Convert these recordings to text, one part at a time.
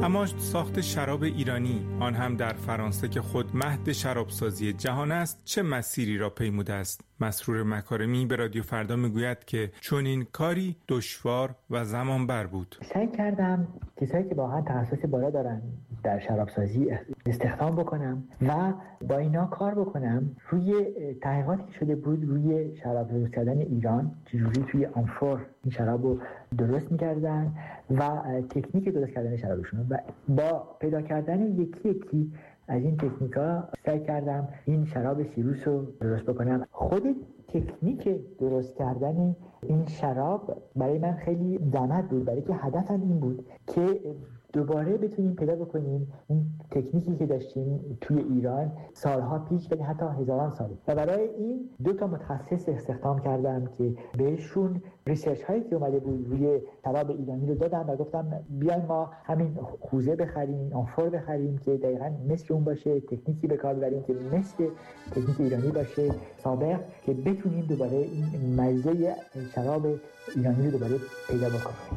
اما ساخت شراب ایرانی، آن هم در فرانسه که خود مهد شرابسازی جهان است، چه مسیری را پیموده است؟ مسرور مکارمی به رادیو فردا میگوید که چون این کاری دشوار و زمانبر بود. سعی کردم کسایی که واقعا تخصص بالا دارن در شرابسازی استخدام بکنم و با اینا کار بکنم روی تحقیقاتی که شده بود روی شراب درست کردن ایران، چجوری توی آمفور این شراب رو درست می‌کردن و تکنیک درست کردن شرابشون. و با پیدا کردن یکی یکی از این تکنیک‌ها سعی کردم این شراب سیروس رو درست بکنم. خود تکنیک درست کردن این شراب برای من خیلی زحمت بود، برای که هدفم این بود که دوباره بتونیم پیدا بکنیم این تکنیکی که داشتیم توی ایران سالها پیش، ولی حتی هزاران سال. و برای این 2 متخصص استخدام کردم که بهشون ریسرچ هایی که اومده بود روی شراب ایرانی رو دادم و گفتم بیاین ما همین خوزه بخریم، آمفور بخریم که دقیقاً مثل اون باشه، تکنیکی به کار ببریم که مثل تکنیک ایرانی باشه سابق، که بتونیم دوباره این مزه شراب ایرانی رو دوباره پیدا بکنیم.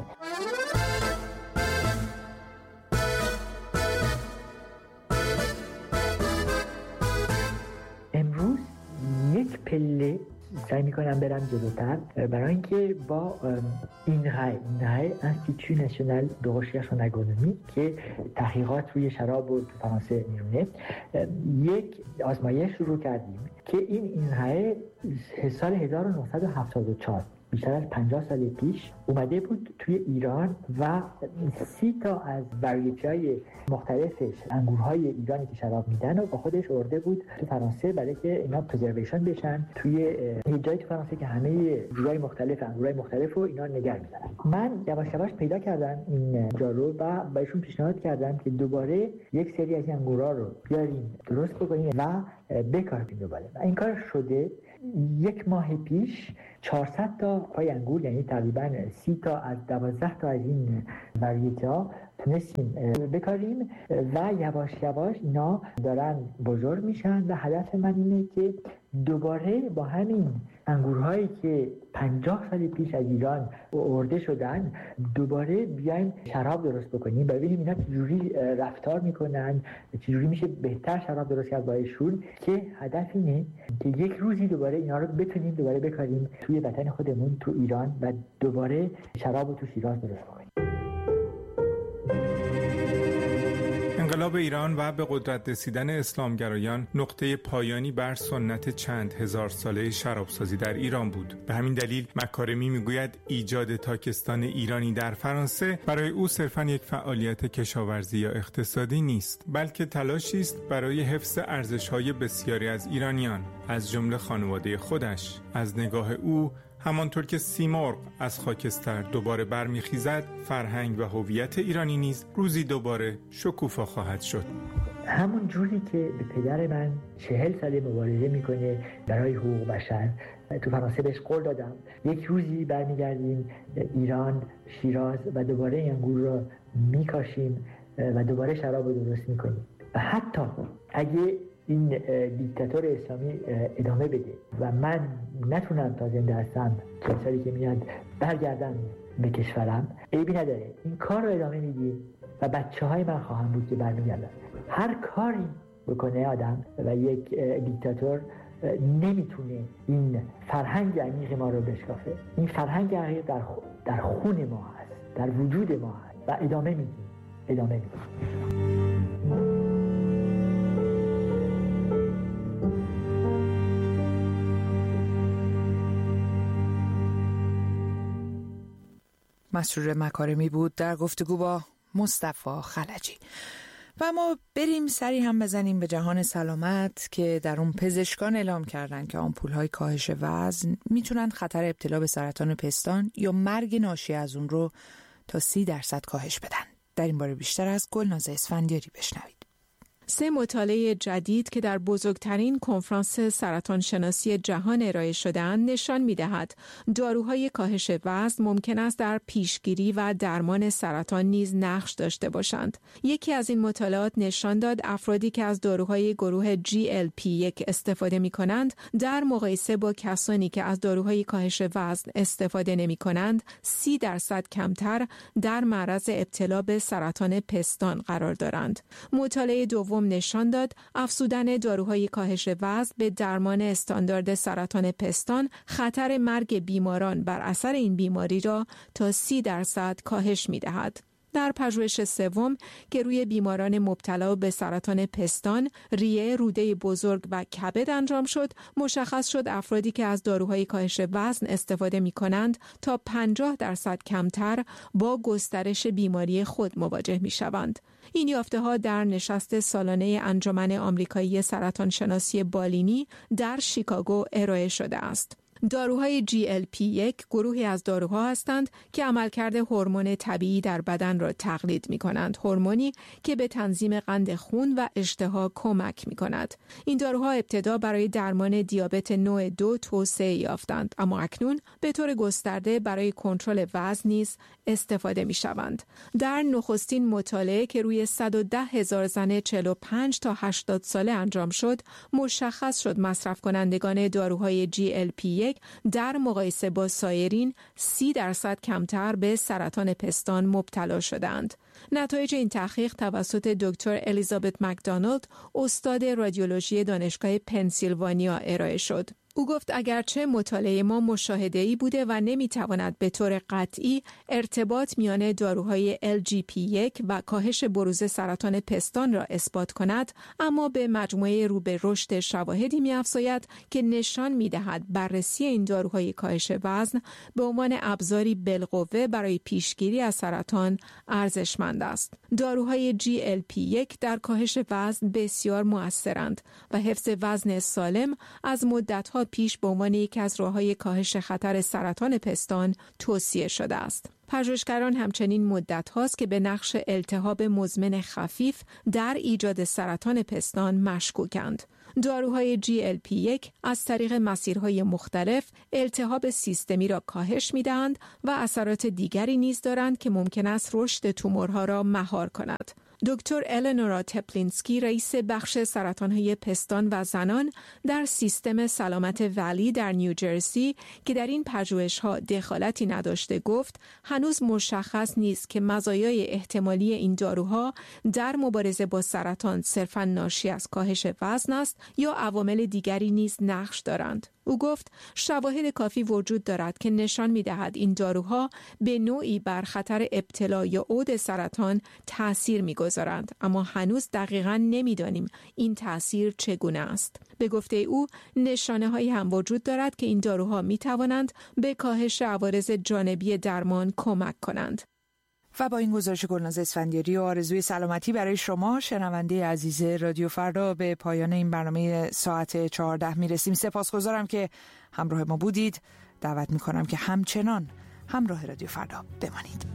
امروز یک پله سعی میکنم برم جلوتر، برای اینکه با INRAE Institut National de Recherche en Agronomie که تحقیقات روی شراب رو تو فرانسه میرونه، یک آزمایش شروع کردیم که این INRAE سال 1974 بیشتر از 50 سال پیش اومده بود توی ایران و 30 از واریتی‌های مختلفش انگورهای ایرانی که شراب میدن و با خودش آورده بود تو فرانسه برای که اینا پرزرویشن بشن توی یه جایی تو فرانسه که همه جورای مختلف انگورهای مختلف رو اینا نگه می‌دارن. من یواش یواش پیدا کردم این جارو و بهشون پیشنهاد کردم که دوباره یک سری از این انگورها رو بیاریم درست بکنیم و بکاریم دوباره. و این کار شده. 1 ماه پیش 400 تا پای انگور، یعنی تقریباً 30 از 12 از این واریتی‌ها تونستیم بکاریم و یواش یواش اینا دارن بزرگ میشن و هدف من اینه که دوباره با همین انگورهایی که 50 سال پیش از ایران آورده شدن دوباره بیایم شراب درست بکنیم، ببینیم اینا چجوری رفتار میکنن، چجوری میشه بهتر شراب درست کرد بایشون، که هدف اینه که یک روزی دوباره اینا رو بتونیم دوباره بکاریم توی وطن خودمون تو ایران و دوباره شراب رو تو شیراز درست کنیم. انقلاب ایران و به قدرت رسیدن اسلامگرایان نقطه پایانی بر سنت چند هزار ساله شرابسازی در ایران بود. به همین دلیل مکارمی میگوید ایجاد تاکستان ایرانی در فرانسه برای او صرفاً یک فعالیت کشاورزی یا اقتصادی نیست، بلکه تلاشی است برای حفظ ارزش‌های بسیاری از ایرانیان، از جمله خانواده خودش. از نگاه او همانطور که سیمرغ از خاکستر دوباره برمیخیزد، فرهنگ و هویت ایرانی نیز روزی دوباره شکوفا خواهد شد. همون جوری که به پدر من 40 سال مبارزه میکنه برای حقوق بشر، تو فرانسه بهش قول دادم یک روزی برمیگردیم ایران، شیراز و دوباره این انگور رو میکاشیم و دوباره شراب رو درست میکنیم. و حتی اگه این دیکتاتور اسلامی ادامه بده و من نتونم تا زنده هستم 40 سالی که میاد برگردم به کشورم، عیبی نداره، این کار رو ادامه میدیم و بچه‌های من خواهم بود که برمیگردن. هر کاری بکنه آدم و یک دیکتاتور نمیتونه این فرهنگ عمیق ما رو بشکافه. این فرهنگ عمیق در خون ما هست، در وجود ما هست و ادامه میدیم. مسرور مکارمی بود در گفتگو با مصطفی خلجی. و ما بریم سری هم بزنیم به جهان سلامت که در اون پزشکان اعلام کردن که آمپول‌های کاهش وزن میتونن خطر ابتلا به سرطان پستان یا مرگ ناشی از اون رو تا 30% کاهش بدن. در این باره بیشتر از گلناز اسفندیاری بشنوید. 3 مطالعه جدید که در بزرگترین کنفرانس سرطان شناسی جهان ارائه شده‌اند نشان می‌دهد داروهای کاهش وزن ممکن است در پیشگیری و درمان سرطان نیز نقش داشته باشند. یکی از این مطالعات نشان داد افرادی که از داروهای گروه GLP-1 استفاده می‌کنند در مقایسه با کسانی که از داروهای کاهش وزن استفاده نمی‌کنند 30% کمتر در معرض ابتلا به سرطان پستان قرار دارند. مطالعه دوم نشان داد افزودن داروهای کاهش وزن به درمان استاندارد سرطان پستان خطر مرگ بیماران بر اثر این بیماری را تا 30% کاهش می‌دهد. در پژوهش سوم که روی بیماران مبتلا به سرطان پستان، ریه، روده بزرگ و کبد انجام شد، مشخص شد افرادی که از داروهای کاهش وزن استفاده می‌کنند تا 50% کمتر با گسترش بیماری خود مواجه می‌شوند. این یافته‌ها در نشست سالانه انجمن آمریکایی سرطان شناسی بالینی در شیکاگو ارائه شده است. داروهای GLP-1 گروهی از داروها هستند که عملکرد هورمون طبیعی در بدن را تقلید می‌کنند، هورمونی که به تنظیم قند خون و اشتها کمک می‌کند. این داروها ابتدا برای درمان دیابت نوع 2 توسعه یافتند، اما اکنون به طور گسترده برای کنترل وزن نیز استفاده می‌شوند. در نخستین مطالعه که روی 110,000 زن 45 تا 80 ساله انجام شد، مشخص شد مصرف کنندگان داروهای GLP-1 در مقایسه با سایرین 30% کمتر به سرطان پستان مبتلا شدند. نتایج این تحقیق توسط دکتر الیزابت مکدونالد، استاد رادیولوژی دانشگاه پنسیلوانیا ارائه شد. او گفت اگرچه مطالعه ما مشاهده‌ای بوده و نمیتواند به طور قطعی ارتباط میان داروهای LGP-1 و کاهش بروز سرطان پستان را اثبات کند، اما به مجموعه رو به رشد شواهدی می‌افزاید که نشان می‌دهد بررسی این داروهای کاهش وزن به عنوان ابزاری بالقوه برای پیشگیری از سرطان ارزشمند است. داروهای GLP-1 در کاهش وزن بسیار مؤثرند و حفظ وزن سالم از مدت‌ها پیش به عنوان یکی از راه‌های کاهش خطر سرطان پستان توصیه شده است. پژوهشگران همچنین مدت هاست که به نقش التهاب مزمن خفیف در ایجاد سرطان پستان مشکوکند. داروهای GLP-1 از طریق مسیرهای مختلف التهاب سیستمی را کاهش می‌دهند و اثرات دیگری نیز دارند که ممکن است رشد تومورها را مهار کند. دکتر النورا تپلینسکی رئیس بخش سرطان‌های پستان و زنان در سیستم سلامت ولی در نیوجرسی که در این پژوهش‌ها دخالتی نداشته گفت هنوز مشخص نیست که مزایای احتمالی این داروها در مبارزه با سرطان صرفاً ناشی از کاهش وزن است یا عوامل دیگری نیز نقش دارند. او گفت شواهد کافی وجود دارد که نشان می‌دهد این داروها به نوعی بر خطر ابتلا یا عود سرطان تأثیر می‌گذارند، اما هنوز دقیقاً نمی‌دانیم این تأثیر چگونه است. به گفته او نشانه‌هایی هم وجود دارد که این داروها می‌توانند به کاهش عوارض جانبی درمان کمک کنند. و با این گزارش گلناز اسفندیاری و آرزوی سلامتی برای شما شنونده عزیز رادیو فردا به پایان این برنامه ساعت 14 میرسیم. سپاسگزارم که همراه ما بودید. دعوت میکنم که همچنان همراه رادیو فردا بمانید.